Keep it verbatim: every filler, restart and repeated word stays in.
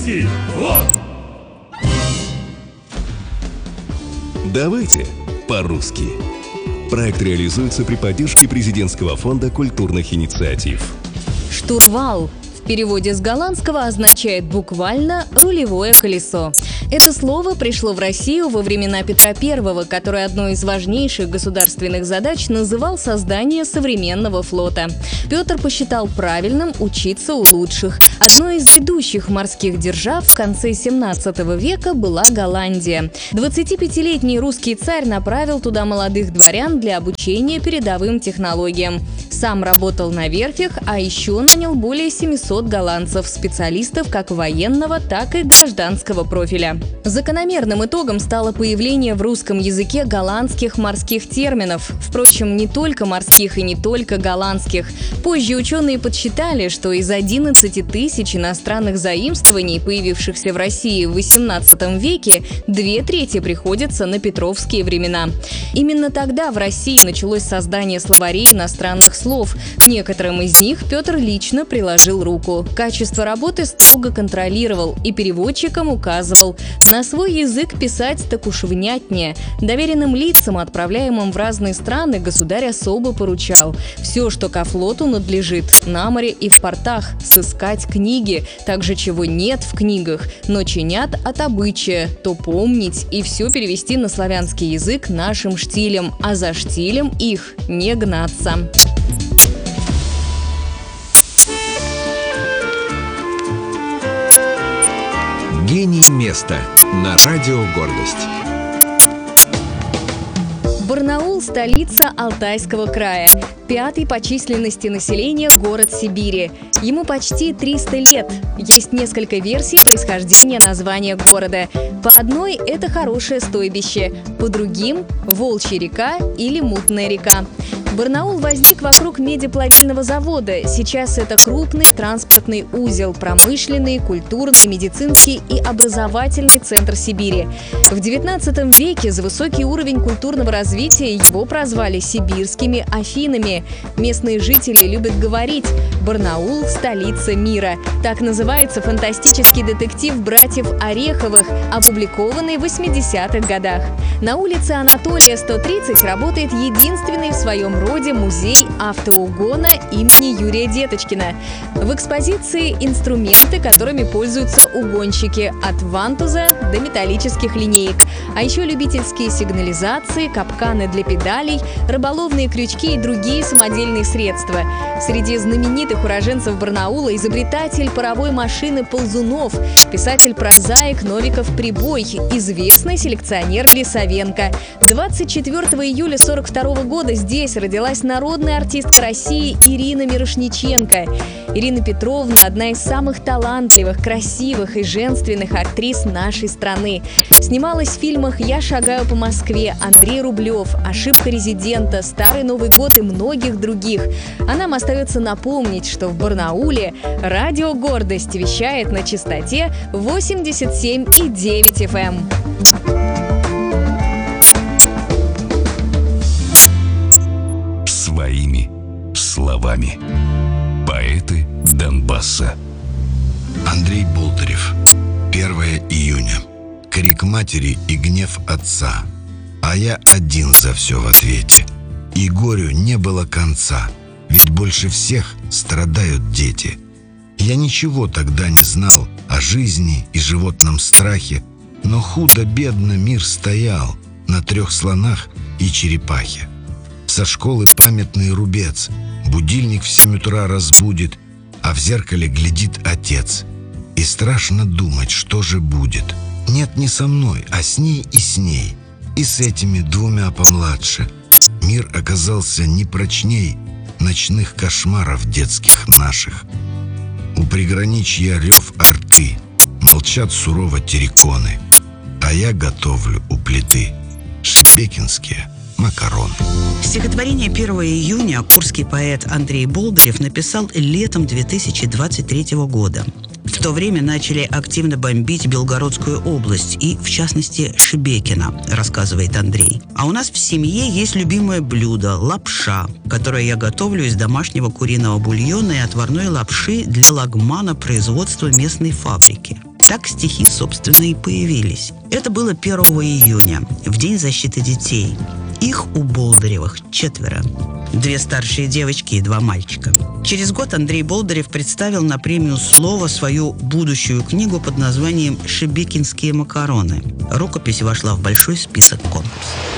Русский флот! Давайте по-русски. Проект реализуется при поддержке Президентского фонда культурных инициатив. Штурвал в переводе с голландского означает буквально «рулевое колесо». Это слово пришло в Россию во времена Петра Первого, который одной из важнейших государственных задач называл создание современного флота. Петр посчитал правильным учиться у лучших. Одной из ведущих морских держав в конце семнадцатого века была Голландия. двадцатипятилетний русский царь направил туда молодых дворян для обучения передовым технологиям. Сам работал на верфях, а еще нанял более семисот голландцев, специалистов как военного, так и гражданского профиля. Закономерным итогом стало появление в русском языке голландских морских терминов. Впрочем, не только морских и не только голландских. Позже ученые подсчитали, что из одиннадцати тысяч иностранных заимствований, появившихся в России в восемнадцатом веке, две трети приходятся на петровские времена. Именно тогда в России началось создание словарей иностранных слов. К некоторым из них Петр лично приложил руку. Качество работы строго контролировал и переводчикам указывал: на свой язык писать так уж внятнее. Доверенным лицам, отправляемым в разные страны, государь особо поручал: все, что ко флоту надлежит, на море и в портах, сыскать книги, также чего нет в книгах, но чинят от обычая, то помнить и все перевести на славянский язык нашим штилем, а за штилем их не гнаться. Гений места на радио «Гордость». Барнаул – столица Алтайского края, пятый по численности населения город Сибири. Ему почти триста лет. Есть несколько версий происхождения названия города. По одной – это хорошее стойбище, по другим – Волчья река или Мутная река. Барнаул возник вокруг медиплавильного завода. Сейчас это крупный транспортный узел, промышленный, культурный, медицинский и образовательный центр Сибири. В девятнадцатом веке за высокий уровень культурного развития его прозвали сибирскими Афинами. Местные жители любят говорить: «Барнаул – столица мира». Так называется фантастический детектив братьев Ореховых, опубликованный в восьмидесятых годах. На улице Анатолия, сто тридцать, работает единственный в своем роде музей автоугона имени Юрия Деточкина. В экспозиции инструменты, которыми пользуются угонщики, от вантуза до металлических линеек. А еще любительские сигнализации, капканы для педалей, рыболовные крючки и другие самодельные средства. Среди знаменитых уроженцев Барнаула изобретатель паровой машины Ползунов, писатель-прозаик Новиков Прибой, известный селекционер Лисовенко. двадцать четвёртого июля сорок второго года здесь родилась народная артистка России Ирина Мирошниченко. Ирина Петровна – одна из самых талантливых, красивых и женственных актрис нашей страны. Снималась в фильмах «Я шагаю по Москве», «Андрей Рублев», «Ошибка резидента», «Старый Новый год» и многих других. А нам остается напомнить, что в Барнауле радио «Гордость» вещает на частоте восемьдесят семь и девять эф эм. Своими словами. Поэты Донбасса. Андрей Болдырев. первое июня. Крик матери и гнев отца. А я один за все в ответе. И горю не было конца. Ведь больше всех страдают дети. Я ничего тогда не знал о жизни и животном страхе, но худо-бедно мир стоял на трех слонах и черепахе. Со школы памятный рубец, будильник в семь утра разбудит, а в зеркале глядит отец. И страшно думать, что же будет. Нет, не со мной, а с ней и с ней, и с этими двумя помладше. Мир оказался не прочней ночных кошмаров детских наших. У приграничья рев арты, молчат сурово терриконы, а я готовлю у плиты шебекинские макароны. Стихотворение первого июня курский поэт Андрей Болдырев написал летом две тысячи двадцать третьего года. В то время начали активно бомбить Белгородскую область и, в частности, Шебекино, рассказывает Андрей. А у нас в семье есть любимое блюдо – лапша, которое я готовлю из домашнего куриного бульона и отварной лапши для лагмана производства местной фабрики. Так стихи, собственно, и появились. Это было первого июня, в День защиты детей. Их у Болдыревых четверо. Две старшие девочки и два мальчика. Через год Андрей Болдырев представил на премию «Слово» свою будущую книгу под названием «Шебекинские макароны». Рукопись вошла в большой список конкурсов.